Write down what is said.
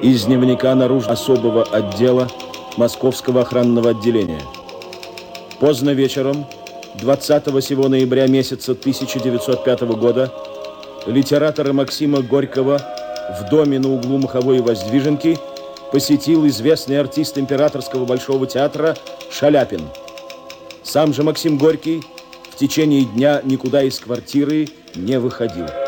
Из дневника наружного особого отдела Московского охранного отделения. Поздно вечером 20 сего ноября месяца 1905 года литератора Максима Горького в доме на углу Маховой и Воздвиженки посетил известный артист Императорского Большого театра Шаляпин. Сам же Максим Горький в течение дня никуда из квартиры не выходил.